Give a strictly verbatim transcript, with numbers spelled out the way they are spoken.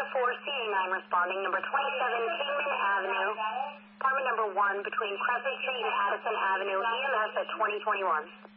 four C A nine responding, number twenty-seven Kingman Avenue, apartment number one between Crescent Street and Addison Avenue, E M S at twenty twenty-one.